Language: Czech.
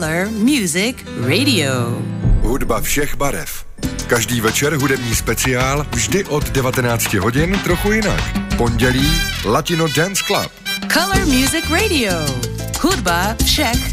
Color Music Radio. Hudba všech barev. Každý večer hudební speciál, vždy od 19 hodin trochu jinak. Pondělí Latino Dance Club. Color Music Radio. Hudba všech